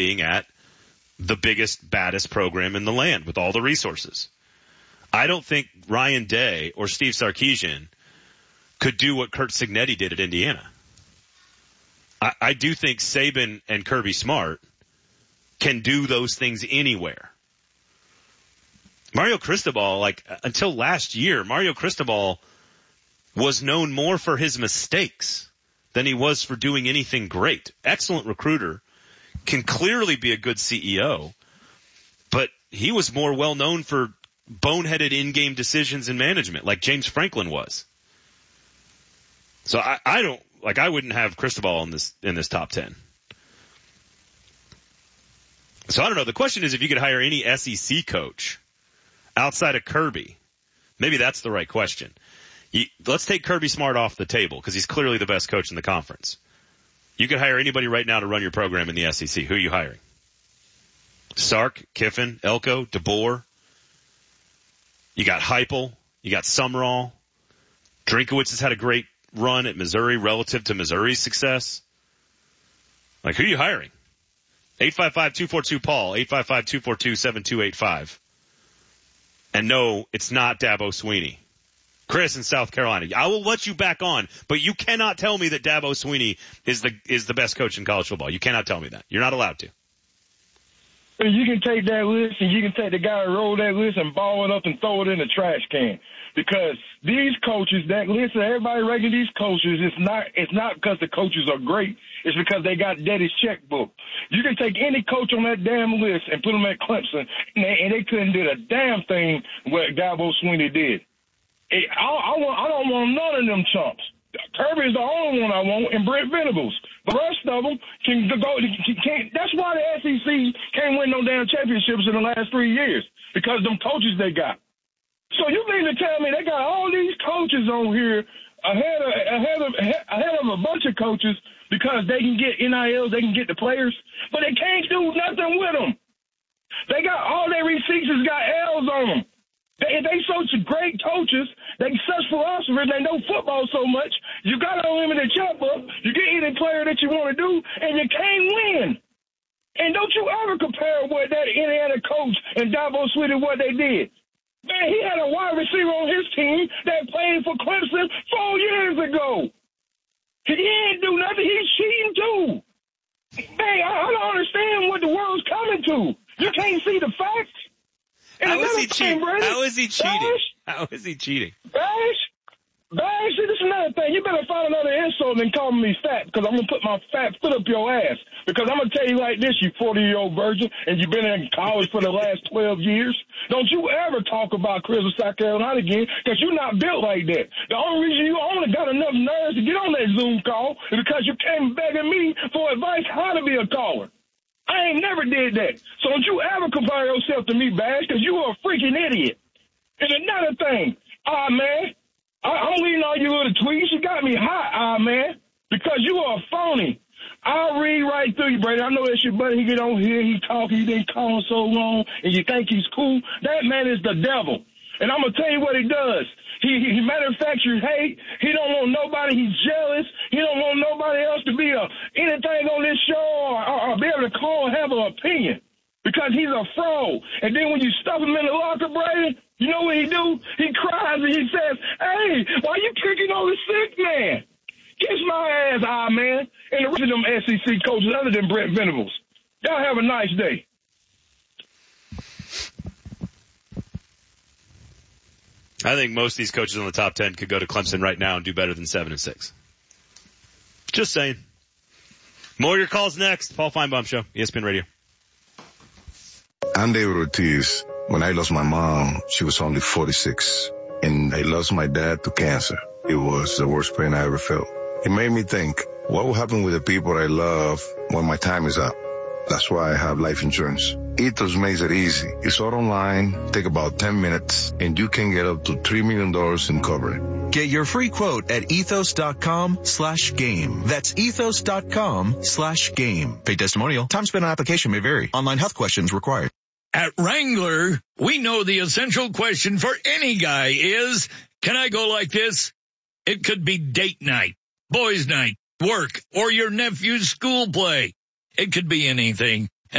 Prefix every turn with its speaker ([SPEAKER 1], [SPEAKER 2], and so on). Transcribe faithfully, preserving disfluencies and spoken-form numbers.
[SPEAKER 1] being at the biggest, baddest program in the land with all the resources. I don't think Ryan Day or Steve Sarkisian could do what Curt Cignetti did at Indiana. I, I do think Saban and Kirby Smart can do those things anywhere. Mario Cristobal, like, until last year, Mario Cristobal was known more for his mistakes than he was for doing anything great. Excellent recruiter, can clearly be a good C E O, but he was more well known for boneheaded in-game decisions and management, like James Franklin was. So I, I don't, like, I wouldn't have Cristobal in this, in this top ten. So I don't know. The question is if you could hire any S E C coach outside of Kirby. Maybe that's the right question. You, let's take Kirby Smart off the table because he's clearly the best coach in the conference. You could hire anybody right now to run your program in the S E C. Who are you hiring? Sark, Kiffin, Elko, DeBoer. You got Heupel. You got Summerall. Drinkowitz has had a great run at Missouri relative to Missouri's success. Like, who are you hiring? eight five five, two four two, Paul, eight five five, two four two, seven two eight five. And no, it's not Dabo Swinney. Chris in South Carolina. I will let you back on, but you cannot tell me that Dabo Swinney is the is the best coach in college football. You cannot tell me that. You're not allowed to.
[SPEAKER 2] You can take that list and you can take the guy who rolled that list and ball it up and throw it in the trash can. Because these coaches, that list of everybody ranking these coaches, it's not it's not because the coaches are great. It's because they got daddy's checkbook. You can take any coach on that damn list and put them at Clemson, and they, and they couldn't do a damn thing what Dabo Swinney did. It, I, I, want, I don't want none of them chumps. Kirby is the only one I want, and Brent Venables. The rest of them can go. Can't, that's why the S E C can't win no damn championships in the last three years, because of them coaches they got. So you mean to tell me they got all these coaches on here ahead of ahead of ahead of a bunch of coaches because they can get N I Ls, they can get the players, but they can't do nothing with them. They got all their receipts has got L's on them. They, they such great coaches. They such philosophers. They know football so much. You got an unlimited checkbook. You get any player that you want to do, and you can't win. And don't you ever compare what that Indiana coach and Dabo Swinney, what they did. Man, he had a wide receiver on his team that played for Clemson four years ago. He didn't do nothing. He's cheating, too. Man, I, I don't understand what the world's coming to. You can't see the facts. And
[SPEAKER 1] How is he cheating?
[SPEAKER 2] Brady,
[SPEAKER 1] How is he cheating?
[SPEAKER 2] Bash,
[SPEAKER 1] How is he cheating?
[SPEAKER 2] Bash, Bash, see, this is another thing. You better find another insult than call me fat, because I'm going to put my fat foot up your ass. Because I'm going to tell you like this, you forty-year-old virgin, and you've been in college for the last twelve years. Don't you ever talk about Chris of South Carolina again, because you're not built like that. The only reason you only got enough nerves to get on that Zoom call is because you came begging me for advice how to be a caller. I ain't never did that. So don't you ever compare yourself to me, Bash, because you are a freaking idiot. And another thing, ah, man, I, I'm reading all your little tweets. You got me hot, ah, man, because you are a phony. I'll read right through you, Brady. I know that's your buddy. He get on here, he talk, he been calling so long, and you think he's cool. That man is the devil. And I'm going to tell you what he does. He, he manufactures hate. He don't want nobody. He's jealous. He don't want nobody else to be a anything on this show or, or, or be able to call and have an opinion, because he's a fraud. And then when you stuff him in the locker, Brady, you know what he do? He cries and he says, hey, why you kicking on the sick man? Kiss my ass, ah, man. And the rest of them S E C coaches other than Brent Venables. Y'all have a nice day.
[SPEAKER 1] I think most of these coaches in the top ten could go to Clemson right now and do better than seven and six. Just saying. More of your calls next. Paul Feinbaum Show, E S P N Radio.
[SPEAKER 3] I'm David Ortiz. When I lost my mom, she was only forty-six, and I lost my dad to cancer. It was the worst pain I ever felt. It made me think, what will happen with the people I love when my time is up? That's why I have life insurance. Ethos makes it easy. It's all online, take about ten minutes, and you can get up to three million dollars in coverage.
[SPEAKER 4] Get your free quote at ethos.com slash game. That's ethos.com slash game. Paid testimonial. Time spent on application may vary. Online health questions required.
[SPEAKER 5] At Wrangler, we know the essential question for any guy is, can I go like this? It could be date night, boys night, work, or your nephew's school play. It could be anything.